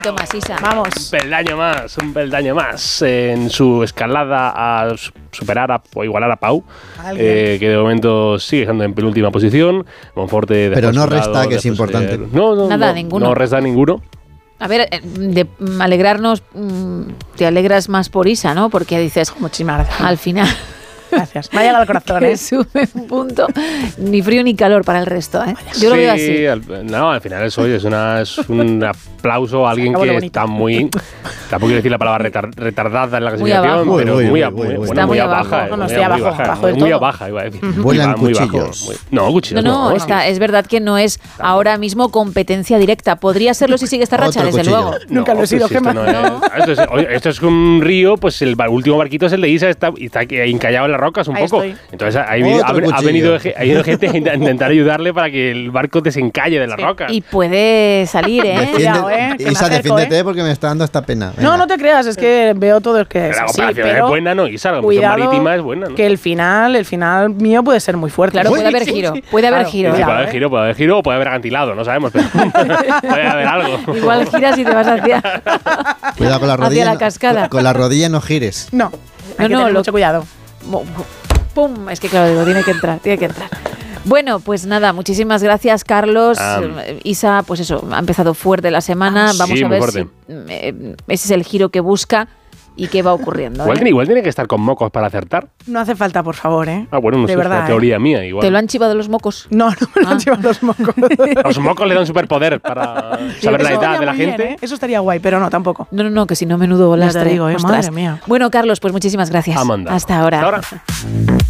Tomás Isa. Vamos. Un peldaño más en su escalada a superar o igualar a Pau, que de momento sigue estando en penúltima posición. Monforte, pero no resta, que es importante. Ninguno. No resta ninguno. A ver, de alegrarnos, te alegras más por Isa, ¿no? Porque dices, muchísimas gracias. Al final... Gracias. Me ha llegado al corazón, que sube un punto, ni frío ni calor para el resto, ¿eh? Yo lo veo así. Al final es un aplauso a alguien que está muy... Tampoco quiero decir la palabra retardada en la clasificación, pero muy abajo. No, estoy abajo del todo. Muy abajo, iba a decir. Vuelan cuchillos. Cuchillos no. Es verdad que no es ahora mismo competencia directa. Podría serlo si sigue esta racha, desde luego. Nunca lo he sido, Gemma. Esto es un río, pues el último barquito es el de Isa y está encallado en las rocas un poco. Entonces ha venido gente a intentar ayudarle para que el barco desencalle de las rocas. Y puede salir, Isa, defiéndete porque me está dando esta pena. Venga. No te creas, es que veo todo el que es la así, operación es buena, ¿no? Isa, la cuidado, marítima es buena, ¿no? Que el final mío puede ser muy fuerte. Claro, puede haber giro. Puede haber giro. Puede haber giro o puede haber acantilado, no sabemos, pero puede haber algo. Igual giras y te vas hacia... Cuidado con la rodilla. Hacia la cascada. Con la rodilla no gires. No, mucho cuidado. ¡Pum! Es que claro, digo, tiene que entrar. Bueno, pues nada, muchísimas gracias, Carlos. Isa, pues eso, ha empezado fuerte la semana. Vamos a ver si ese es el giro que busca y qué va ocurriendo. Igual tiene que estar con mocos para acertar. No hace falta, por favor, ¿eh? Bueno, no sé, verdad, es una teoría mía. Igual. ¿Te lo han chivado los mocos? No me lo han chivado los mocos. Los mocos le dan superpoder para saber la edad de la gente. Bien, ¿eh? Eso estaría guay, pero no, tampoco. No, que si no, menudo lastre. Ya te digo, madre mía. Bueno, Carlos, pues muchísimas gracias. Amanda. Hasta ahora. Hasta ahora.